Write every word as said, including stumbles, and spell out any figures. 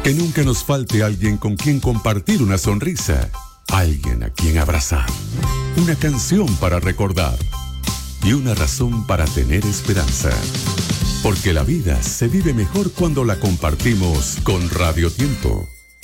Que nunca nos falte alguien con quien compartir una sonrisa, alguien a quien abrazar, una canción para recordar y una razón para tener esperanza. Porque la vida se vive mejor cuando la compartimos con Radio Tiempo.